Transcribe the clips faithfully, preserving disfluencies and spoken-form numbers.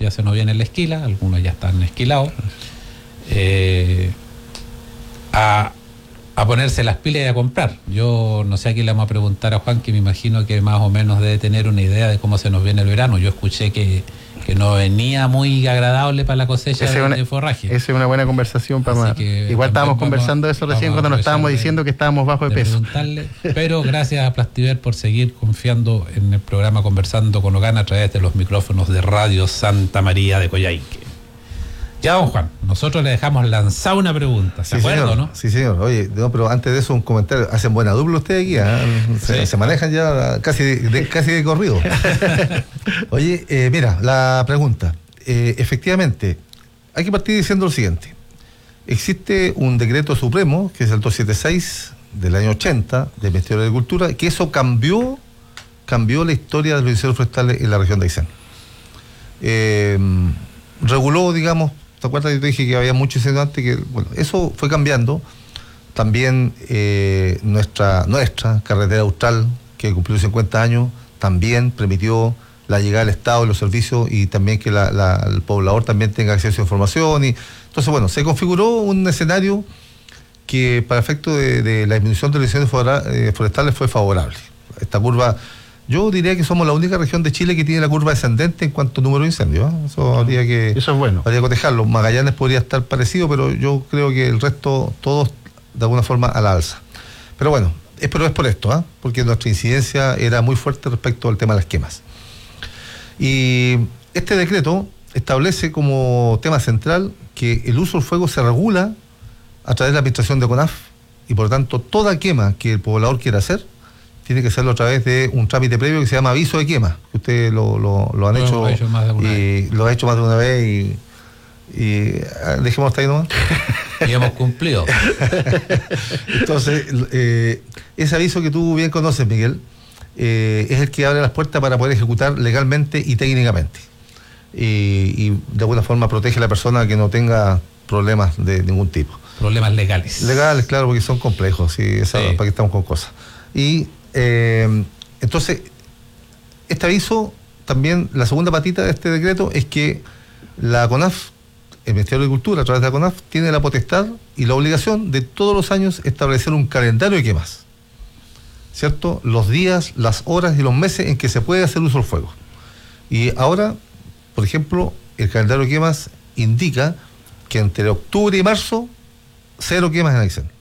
ya se nos viene la esquila, algunos ya están esquilados, eh, a, a ponerse las pilas y a comprar. Yo no sé, aquí le vamos a preguntar a Juan, que me imagino que más o menos debe tener una idea de cómo se nos viene el verano. Yo escuché que, que no venía muy agradable para la cosecha de, una, de forraje. Esa es una buena conversación para más. Igual estábamos conversando de eso recién cuando nos estábamos de, diciendo que estábamos bajo de, de peso. Pero gracias a Plastiver por seguir confiando en el programa Conversando con Ogana a través de los micrófonos de Radio Santa María de Coyhaique. Ya, don Juan, nosotros le dejamos lanzar una pregunta, ¿se sí, acuerda, no? Sí, señor. Oye, no, pero antes de eso un comentario. Hacen buena dupla ustedes aquí, ¿eh? se, sí. se manejan ya casi de, de, casi de corrido. Oye, eh, mira, la pregunta. Eh, efectivamente, hay que partir diciendo lo siguiente. Existe un decreto supremo, que es el doscientos setenta y seis del año ochenta, del Ministerio de Agricultura, que eso cambió, cambió la historia de los incendios forestales en la región de Aysén. Eh, reguló, digamos, ¿te acuerdas que yo te dije que había mucho incendio antes? Que, bueno, eso fue cambiando. También eh, nuestra, nuestra carretera austral, que cumplió cincuenta años, también permitió la llegada del Estado y los servicios, y también que la, la, el poblador también tenga acceso a información. Y entonces, bueno, se configuró un escenario que para efecto de, de la disminución de los incendios forestales fue favorable. Esta curva, yo diría que somos la única región de Chile que tiene la curva descendente en cuanto a número de incendios, ¿eh? Eso habría que, eso es bueno. Habría que cotejarlo. Magallanes podría estar parecido, pero yo creo que el resto, todos de alguna forma a la alza. Pero bueno, es, pero es por esto, ¿eh? Porque nuestra incidencia era muy fuerte respecto al tema de las quemas. Y este decreto establece como tema central que el uso del fuego se regula a través de la administración de CONAF, y por lo tanto toda quema que el poblador quiera hacer tiene que hacerlo a través de un trámite previo que se llama aviso de quema. Ustedes lo, lo, lo han no, hecho, hecho más de una y vez. Lo ha hecho más de una vez y, y dejemos hasta ahí nomás. Y hemos cumplido. Entonces, eh, ese aviso que tú bien conoces, Miguel, eh, es el que abre las puertas para poder ejecutar legalmente y técnicamente. Y, y de alguna forma protege a la persona que no tenga problemas de ningún tipo. Problemas legales. Legales, claro, porque son complejos, ¿sí? Esa, sí. Para que estamos con cosas. Y eh, entonces, este aviso, también la segunda patita de este decreto es que la CONAF, el Ministerio de Agricultura, a través de la CONAF, tiene la potestad y la obligación de todos los años establecer un calendario de quemas, ¿cierto? Los días, las horas y los meses en que se puede hacer uso del fuego. Y ahora, por ejemplo, el calendario de quemas indica que entre octubre y marzo, cero quemas en Aysén.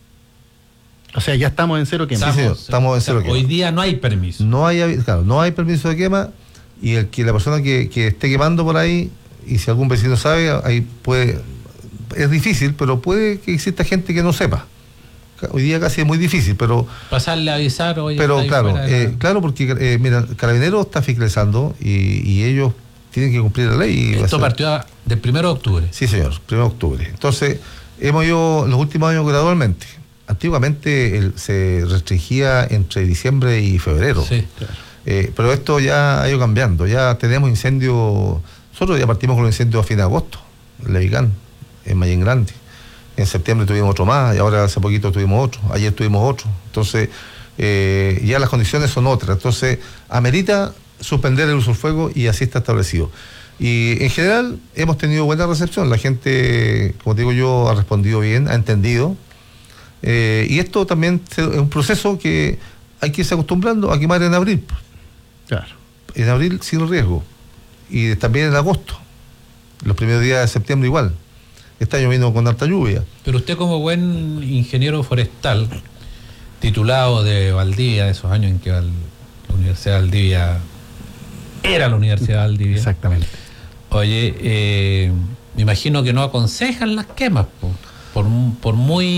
O sea, ya estamos en cero quema. Sí, sí, estamos en cero quema. Hoy día no hay permiso. No hay, claro, no hay permiso de quema, y el que la persona que, que esté quemando por ahí, y si algún vecino sabe, ahí puede, es difícil, pero puede que exista gente que no sepa. Hoy día casi es muy difícil, pero pasarle a avisar hoy. Pero claro, eh, claro, porque eh, mira, Carabineros está fiscalizando y, y ellos tienen que cumplir la ley. Esto partió del primero de octubre. Sí, señor, primero de octubre. Entonces, hemos ido los últimos años gradualmente. Antiguamente el, se restringía entre diciembre y febrero. Sí, claro. Eh, pero esto ya ha ido cambiando. Ya tenemos incendios. Nosotros ya partimos con los incendios a fin de agosto, en Levicán, en Mallén Grande. En septiembre tuvimos otro más, y ahora hace poquito tuvimos otro. Ayer tuvimos otro. Entonces, eh, ya las condiciones son otras. Entonces, amerita suspender el uso del fuego, y así está establecido. Y en general hemos tenido buena recepción. La gente, como digo yo, ha respondido bien, ha entendido. Eh, y esto también es un proceso que hay que irse acostumbrando a quemar en abril. Claro. En abril sin riesgo. Y también en agosto. Los primeros días de septiembre igual. Este año vino con harta lluvia. Pero usted, como buen ingeniero forestal, titulado de Valdivia, de esos años en que la Universidad de Valdivia era la Universidad de Valdivia. Exactamente. Oye, eh, me imagino que no aconsejan las quemas, po. Por, por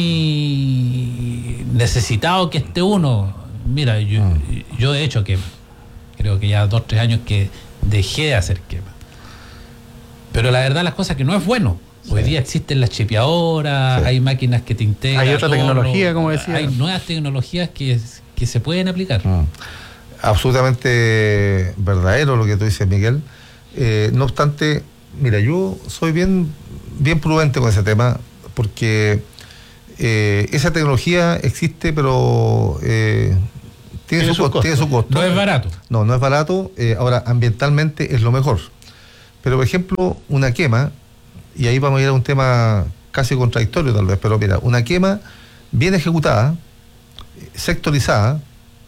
muy necesitado que esté uno. Mira, yo, mm. yo de hecho que creo que ya dos, tres años que dejé de hacer quema. Pero la verdad las cosas que no es bueno. Sí. Hoy día existen las chipeadoras, sí. Hay máquinas que te integran. Hay otra tecnología, como decía. Hay nuevas tecnologías que, que se pueden aplicar. Mm. Absolutamente verdadero lo que tú dices, Miguel. Eh, no obstante, mira, yo soy bien, bien prudente con ese tema, porque eh, esa tecnología existe, pero eh, tiene, tiene, su costo, tiene su costo. No es barato. No, no es barato. Eh, ahora, ambientalmente es lo mejor. pero por ejemplo, una quema, y ahí vamos a ir a un tema casi contradictorio tal vez, pero mira, una quema bien ejecutada, sectorizada,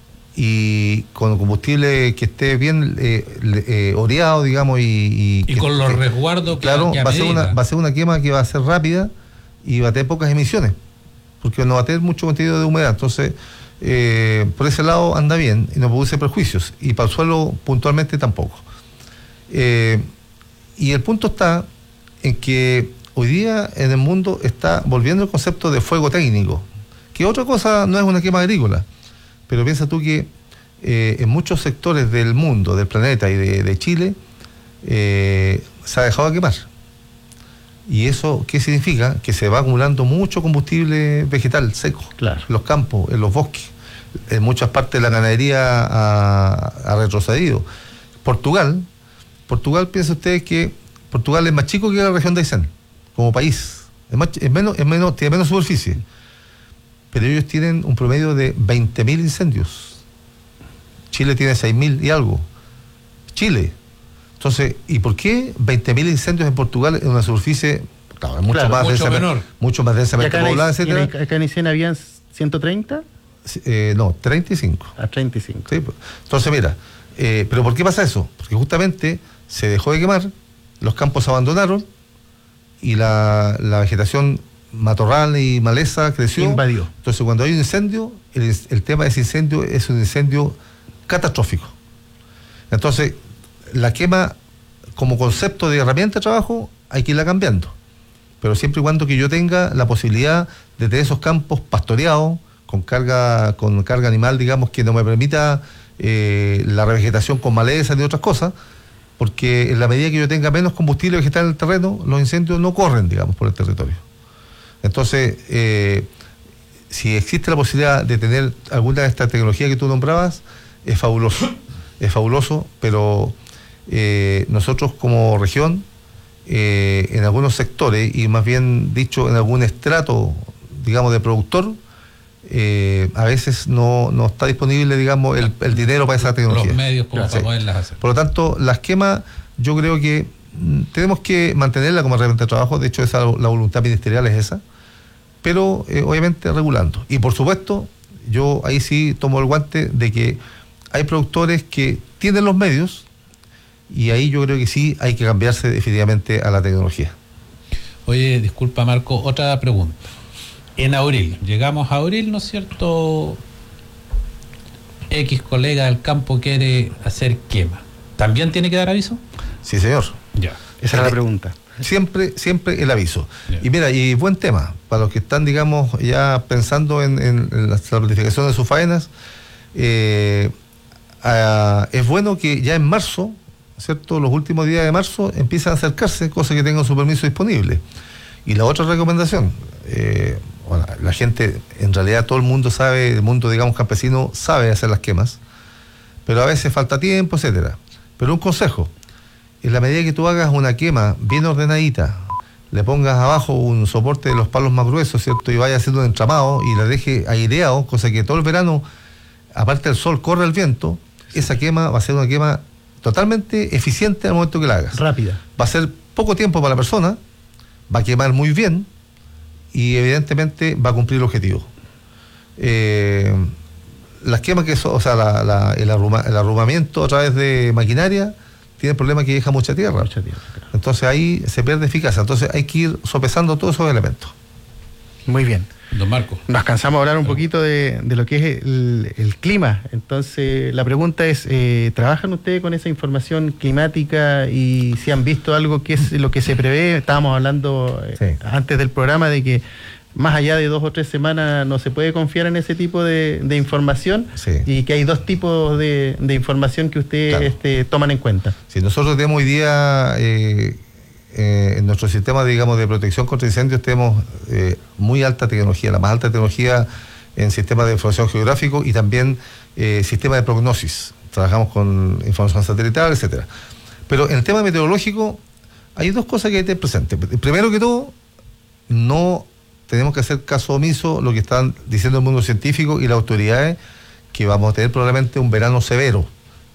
y con combustible que esté bien eh, eh, oreado, digamos, y... Y, y que, con los resguardos que Claro, que va, a ser una, va a ser una quema que va a ser rápida y va a tener pocas emisiones, porque no va a tener mucho contenido de humedad. Entonces, eh, por ese lado anda bien y no produce perjuicios, y para el suelo puntualmente tampoco. Eh, y el punto está en que hoy día en el mundo está volviendo el concepto de fuego técnico, que otra cosa no es una quema agrícola. Pero piensa tú que eh, en muchos sectores del mundo, del planeta y de, de Chile, eh, se ha dejado de quemar. ¿Y eso qué significa? Que se va acumulando mucho combustible vegetal seco, claro, en los campos, en los bosques. En muchas partes la ganadería ha, ha retrocedido. Portugal, Portugal, piensa usted que Portugal es más chico que la región de Aysén, como país. Es, más, es, menos, es menos, tiene menos superficie. Pero ellos tienen un promedio de veinte mil incendios. Chile tiene seis mil y algo. Chile. Entonces, ¿y por qué veinte mil incendios en Portugal en una superficie claro, mucho, claro, más mucho densa, menor? Mucho más densamente poblada, etcétera? ¿Acá en Aysén habían ciento treinta? Eh, no, treinta y cinco. A treinta y cinco. Sí, entonces, mira, eh, ¿pero por qué pasa eso? Porque justamente se dejó de quemar, los campos se abandonaron y la, la vegetación matorral y maleza creció. Invadió. Entonces, cuando hay un incendio, el, el tema de ese incendio es un incendio catastrófico. Entonces, la quema como concepto de herramienta de trabajo hay que irla cambiando. Pero siempre y cuando que yo tenga la posibilidad de tener esos campos pastoreados, con carga, con carga animal, digamos, que no me permita eh, la revegetación con maleza y otras cosas, porque en la medida que yo tenga menos combustible vegetal en el terreno, los incendios no corren, digamos, por el territorio. Entonces, eh, si existe la posibilidad de tener alguna de estas tecnologías que tú nombrabas, es fabuloso, es fabuloso, pero eh, nosotros como región, eh, en algunos sectores, y más bien dicho, en algún estrato, digamos, de productor, eh, a veces no, no está disponible, digamos, el, el dinero para esa tecnología. Los medios como sí. para poderlas hacer. Por lo tanto, las quemas, yo creo que tenemos que mantenerla como herramienta de trabajo. De hecho, esa, la voluntad ministerial es esa, pero eh, obviamente regulando. Y por supuesto, yo ahí sí tomo el guante de que hay productores que tienen los medios, y ahí yo creo que sí hay que cambiarse definitivamente a la tecnología. Oye, disculpa Marco, otra pregunta. En abril, llegamos a abril, ¿no es cierto? X colega del campo quiere hacer quema. ¿También tiene que dar aviso? Sí, señor. Ya. Esa es la pregunta. Siempre, siempre el aviso. Yeah. Y mira, y buen tema, para los que están, digamos, ya pensando en, en, en la planificación de sus faenas, eh, uh, es bueno que ya en marzo, ¿cierto? Los últimos días de marzo empiezan a acercarse, cosa que tengan su permiso disponible. Y la otra recomendación, eh, bueno, la gente, en realidad todo el mundo sabe, el mundo, digamos, campesino sabe hacer las quemas, pero a veces falta tiempo, etcétera. Pero un consejo, en la medida que tú hagas una quema bien ordenadita, le pongas abajo un soporte de los palos más gruesos, ¿cierto? Y vaya haciendo un entramado y la deje aireado, cosa que todo el verano, aparte del sol, corre el viento, esa quema va a ser una quema totalmente eficiente al momento que la hagas. Rápida. Va a ser poco tiempo para la persona, va a quemar muy bien y evidentemente va a cumplir el objetivo. Eh, las quemas que son, o sea, la, la, el, arruma, el arrumamiento a través de maquinaria tiene el problema que deja mucha tierra. Mucha tierra, claro. Entonces ahí se pierde eficacia. Entonces hay que ir sopesando todos esos elementos. Muy bien. Don Marco. Nos cansamos de hablar un poquito de, de lo que es el, el clima. Entonces, la pregunta es, eh, ¿trabajan ustedes con esa información climática y si han visto algo que es lo que se prevé? Estábamos hablando eh, sí. antes del programa de que más allá de dos o tres semanas no se puede confiar en ese tipo de, de información sí. y que hay dos tipos de, de información que ustedes claro. este, toman en cuenta. Sí, nosotros tenemos hoy día... Eh, Eh, en nuestro sistema, digamos, de protección contra incendios tenemos eh, muy alta tecnología, la más alta tecnología en sistemas de información geográfico y también eh, sistema de prognosis. Trabajamos con información satelital, etcétera. Pero en el tema meteorológico hay dos cosas que hay que tener presentes. Primero que todo, no tenemos que hacer caso omiso a lo que están diciendo el mundo científico y las autoridades, que vamos a tener probablemente un verano severo,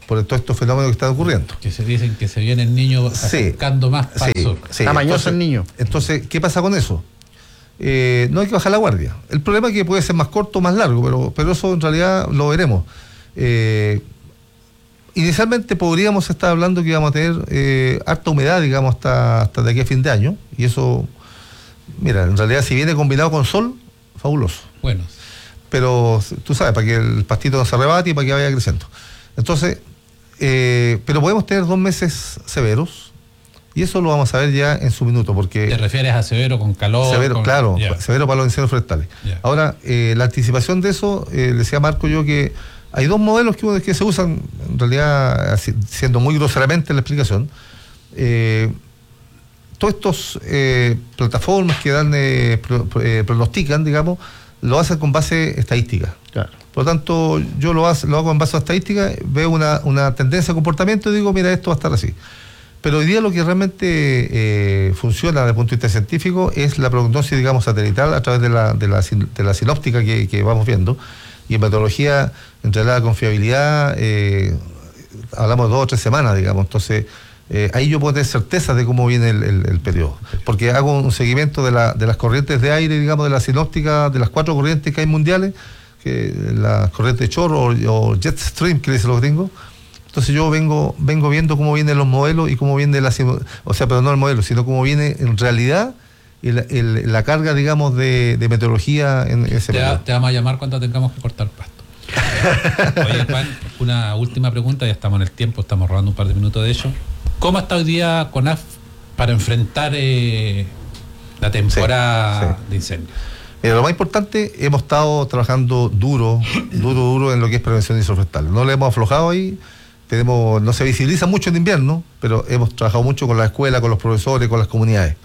por todos estos fenómenos que están ocurriendo. Que se dicen que se viene el niño acercando sí, más para sí, el sur. Sí. Está mañoso el niño. Entonces, ¿qué pasa con eso? Eh, no hay que bajar la guardia. El problema es que puede ser más corto o más largo, pero, pero eso en realidad lo veremos. Eh, inicialmente podríamos estar hablando que íbamos a tener eh, harta humedad, digamos, hasta, hasta de aquí a fin de año, y eso, mira, en realidad si viene combinado con sol, fabuloso. Bueno. Pero tú sabes, para que el pastito no se arrebate y para que vaya creciendo. Entonces, eh, pero podemos tener dos meses severos, y eso lo vamos a ver ya en su minuto, porque... ¿Te refieres a severo con calor? Severo, con... claro, yeah. severo para los incendios forestales. Yeah. Ahora, eh, la anticipación de eso, eh, le decía Marco yo que hay dos modelos que, que se usan, en realidad, así, siendo muy groseramente la explicación. Eh, todos estos eh, plataformas que dan eh, pro, eh, pronostican, digamos, lo hacen con base estadística. Claro. Por lo tanto, yo lo, hago, lo hago en base a estadística, veo una, una tendencia de comportamiento y digo, mira, esto va a estar así. Pero hoy día lo que realmente eh, funciona desde el punto de vista científico es la prognosis, digamos, satelital a través de la, de la, de la sinóptica que, que vamos viendo. Y en metodología, entre la confiabilidad, eh, hablamos de dos o tres semanas, digamos. Entonces, eh, ahí yo puedo tener certeza de cómo viene el, el, el periodo. Porque hago un seguimiento de, la, de las corrientes de aire, digamos, de la sinóptica, de las cuatro corrientes que hay mundiales, que las corrientes de chorro o, o jet stream, que le dicen los gringos. Entonces yo vengo vengo viendo cómo vienen los modelos y cómo viene la... O sea, pero no el modelo, sino cómo viene en realidad el, el, la carga, digamos, de, de meteorología en ese te, te vamos a llamar cuando tengamos que cortar pasto. Oye, Juan, una última pregunta, ya estamos en el tiempo, estamos robando un par de minutos de ello. ¿Cómo está hoy día CONAF para enfrentar eh, la temporada sí, sí. de incendios? Mira, lo más importante, hemos estado trabajando duro, duro, duro en lo que es prevención de incendios forestales. No le hemos aflojado ahí. Tenemos, no se visibiliza mucho en invierno, pero hemos trabajado mucho con la escuela, con los profesores, con las comunidades.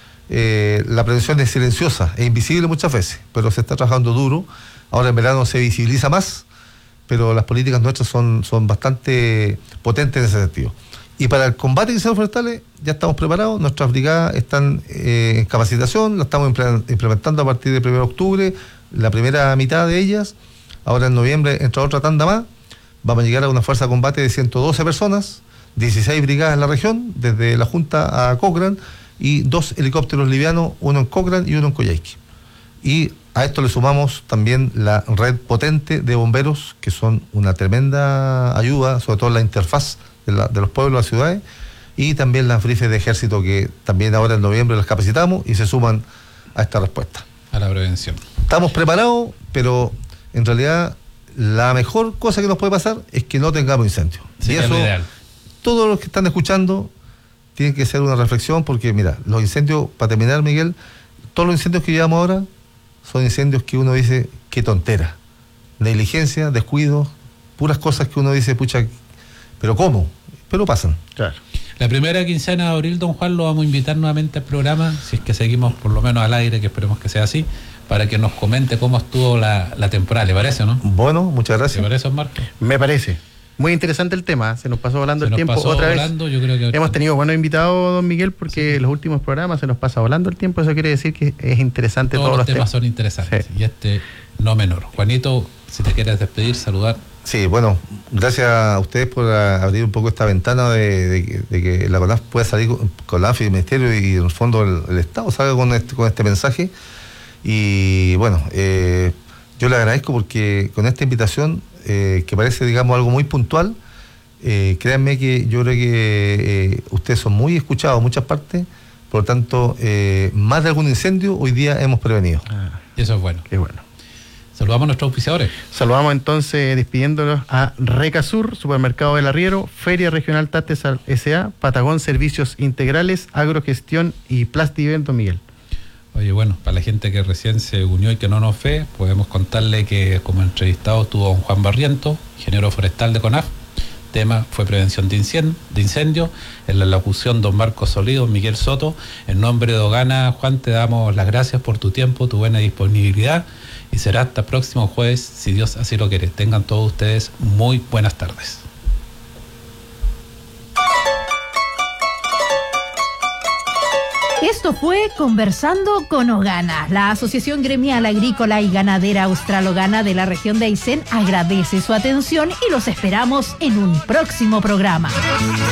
Eh, la prevención es silenciosa, es invisible muchas veces, pero se está trabajando duro. Ahora en verano se visibiliza más, pero las políticas nuestras son, son bastante potentes en ese sentido. Y para el combate de incendios forestales ya estamos preparados, nuestras brigadas están eh, en capacitación, la estamos implementando a partir del primero de octubre, la primera mitad de ellas. Ahora en noviembre entra otra tanda más. Vamos a llegar a una fuerza de combate de ciento doce personas, dieciséis brigadas en la región, desde la Junta a Cochrane, y dos helicópteros livianos, uno en Cochrane y uno en Coyhaique. Y a esto le sumamos también la red potente de bomberos, que son una tremenda ayuda, sobre todo la interfaz de, la, de los pueblos, las ciudades, y también las brifes de ejército, que también ahora en noviembre las capacitamos y se suman a esta respuesta. A la prevención. Estamos preparados, pero en realidad... la mejor cosa que nos puede pasar es que no tengamos incendios. Sí, y eso, todos los que están escuchando, tienen que hacer una reflexión, porque mira, los incendios, para terminar, Miguel, todos los incendios que llevamos ahora son incendios que uno dice, qué tontera. Negligencia, descuido, puras cosas que uno dice, pucha, pero ¿cómo? Pero pasan. Claro. La primera quincena de abril, don Juan, lo vamos a invitar nuevamente al programa, si es que seguimos por lo menos al aire, que esperemos que sea así, para que nos comente cómo estuvo la, la temporada, ¿le parece o no? Bueno, muchas gracias. ¿Le parece, Marco? Me parece. Muy interesante el tema, se nos pasó volando se el tiempo otra volando, vez. Yo creo que... Hemos tenido buenos invitados, don Miguel, porque sí. Los últimos programas se nos pasa volando el tiempo, eso quiere decir que es interesante. Todos, todos los los temas temas son interesantes, sí. Y este no menor. Juanito, si te quieres despedir, saludar. Sí, bueno, gracias a ustedes por abrir un poco esta ventana de, de, de que la CONAF pueda salir con, con la A F y el Ministerio y en el fondo el, el Estado salga con este, con este mensaje. Y bueno, eh, yo le agradezco porque con esta invitación, eh, que parece, digamos, algo muy puntual, eh, créanme que yo creo que eh, ustedes son muy escuchados en muchas partes, por lo tanto, eh, más de algún incendio hoy día hemos prevenido. Ah, eso es bueno. Qué bueno. Saludamos a nuestros auspiciadores. Saludamos entonces, despidiéndonos, a Recasur, Supermercado del Arriero, Feria Regional Tates S A, Patagón Servicios Integrales, Agrogestión y Plastivent, don Miguel. Oye, bueno, para la gente que recién se unió y que no nos ve, podemos contarle que como entrevistado estuvo don Juan Barriento, ingeniero forestal de CONAF. Tema fue prevención de incendio, de incendio. En la locución don Marco Solido, Miguel Soto. En nombre de Dogana, Juan, te damos las gracias por tu tiempo, tu buena disponibilidad, y será hasta el próximo jueves, si Dios así lo quiere. Tengan todos ustedes muy buenas tardes. Esto fue Conversando con Ogana. La Asociación Gremial Agrícola y Ganadera Australogana de la región de Aysén agradece su atención y los esperamos en un próximo programa.